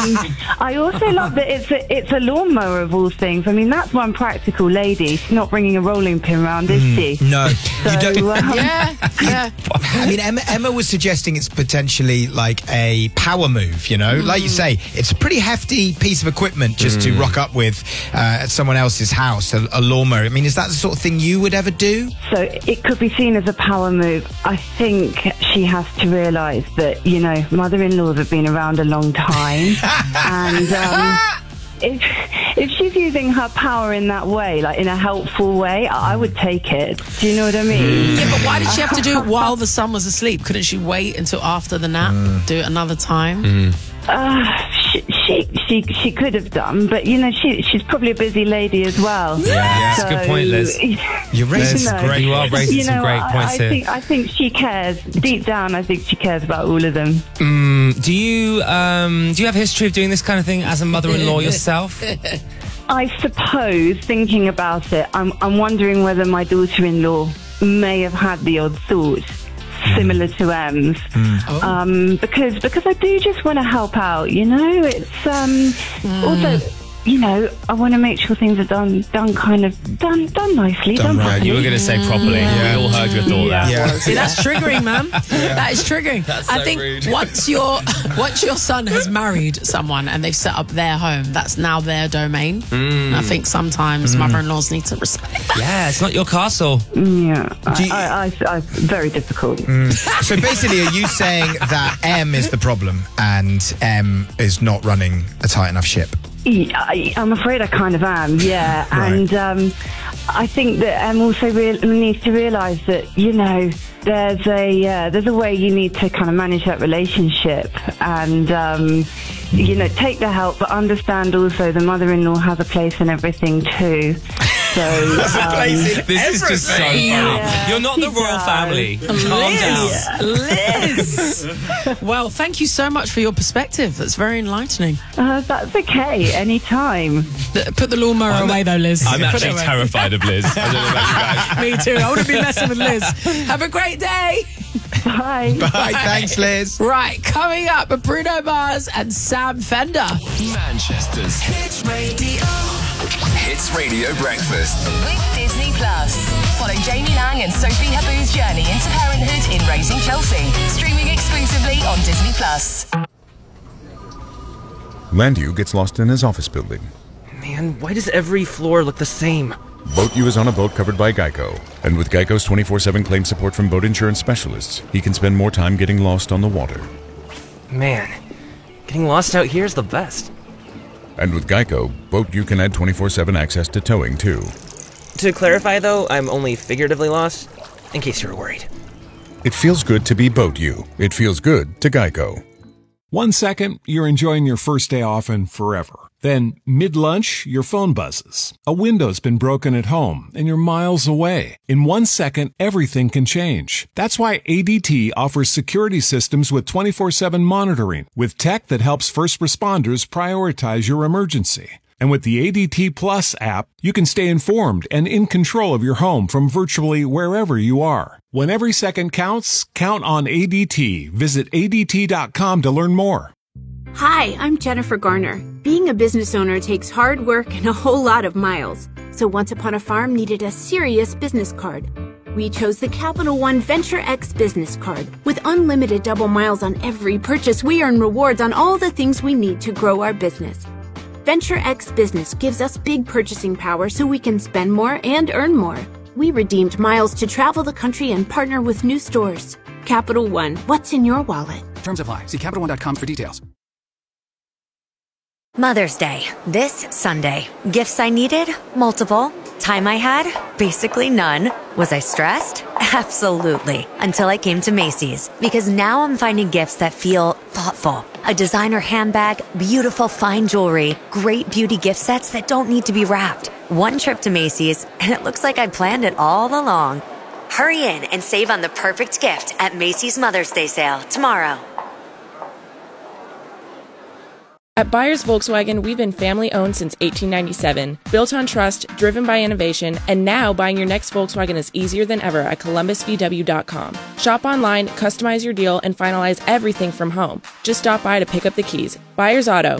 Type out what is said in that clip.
I also love that it's a lawnmower of all things. I mean, that's one practical lady. She's not bringing a rolling pin around, is she? No, So, you don't. yeah. I mean, Emma was suggesting it's potentially like a power move, you know? Like you say, it's a pretty hefty piece of equipment just to rock up with at someone else's house, a lawnmower. I mean, is that the sort of thing you would ever do? So it could be seen as a power move. I think she has to realise that, you know, mother-in-laws have been around a long time. And if she's using her power in that way, like in a helpful way, I would take it. Do you know what I mean? Yeah, but why did she have to do it while the son was asleep? Couldn't she wait until after the nap, do it another time? She could have done, but you know she's probably a busy lady as well. Yeah, So, that's a good point, Liz. You're raising You know, great. You are raising some great points here. I think she cares deep down. I think she cares about all of them. Do you have history of doing this kind of thing as a mother-in-law yourself? I suppose, thinking about it, I'm wondering whether my daughter-in-law may have had the odd thought similar to Em's, because I do just want to help out. You know, it's also, you know, I want to make sure things are done nicely, done right. properly. You were going to say properly. Yeah. We all heard your thought there. Yeah. See, that's triggering, man. That is triggering. That's I so think rude. once your son has married someone and they've set up their home, that's now their domain. And I think sometimes mother-in-laws need to respect that. Yeah, it's not your castle. Yeah, Do you- I very difficult. So basically, are you saying that M is the problem and M is not running a tight enough ship? I'm afraid I kind of am, yeah. Right. And I think that Em also needs to realise that, you know, there's a way you need to kind of manage that relationship and, you know, take the help, but understand also the mother-in-law has a place in everything too. So, This is just so funny. Yeah, You're not the she royal does. family. Calm down. Liz! Well, thank you so much for your perspective. That's very enlightening. That's okay, anytime. Put the lawnmower away, though, Liz. I'm Put it actually away. terrified of Liz. I don't know about you guys. Me too. I wouldn't be messing with Liz. Have a great day. Bye. Bye, thanks, Liz. Right, coming up, Bruno Mars and Sam Fender. Manchester's Hits Radio. Hits Radio Breakfast. With Disney Plus. Follow Jamie Lang and Sophie Haboo's journey into parenthood in Raising Chelsea. Streaming exclusively on Disney Plus. Landu gets lost in his office building. Man, why does every floor look the same? Boat U is on a boat covered by Geico. And with Geico's 24/7 claim support from boat insurance specialists, he can spend more time getting lost on the water. Man, getting lost out here is the best. And with Geico, Boat U can add 24/7 access to towing, too. To clarify, though, I'm only figuratively lost, in case you were worried. It feels good to be Boat U. It feels good to Geico. 1 second, you're enjoying your first day off and forever. Then, mid-lunch, your phone buzzes. A window's been broken at home, and you're miles away. In 1 second, everything can change. That's why ADT offers security systems with 24/7 monitoring, with tech that helps first responders prioritize your emergency. And with the ADT Plus app, you can stay informed and in control of your home from virtually wherever you are. When every second counts, count on ADT. Visit ADT.com to learn more. Hi, I'm Jennifer Garner. Being a business owner takes hard work and a whole lot of miles. So Once Upon a Farm needed a serious business card. We chose the Capital One Venture X business card. With unlimited double miles on every purchase, we earn rewards on all the things we need to grow our business. Venture X Business gives us big purchasing power so we can spend more and earn more. We redeemed miles to travel the country and partner with new stores. Capital One, what's in your wallet? Terms apply. See CapitalOne.com for details. Mother's Day, this Sunday. Gifts I needed? Multiple. Time I had? Basically none. Was I stressed? Absolutely. Until I came to Macy's. Because now I'm finding gifts that feel thoughtful. A designer handbag, beautiful fine jewelry, great beauty gift sets that don't need to be wrapped. One trip to Macy's, and it looks like I planned it all along. Hurry in and save on the perfect gift at Macy's Mother's Day sale tomorrow. At Byers Volkswagen, we've been family-owned since 1897, built on trust, driven by innovation, and now buying your next Volkswagen is easier than ever at ColumbusVW.com. Shop online, customize your deal, and finalize everything from home. Just stop by to pick up the keys. Byers Auto,